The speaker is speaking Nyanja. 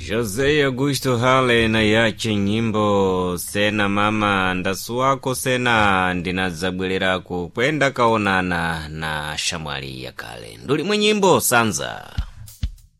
Jose Augusto Hale na yache nyimbo sena mama ndasu wako sena ndinazabwelera kwenda kaonana na shamwali ya kale. Nduli mwe nyimbo sanza.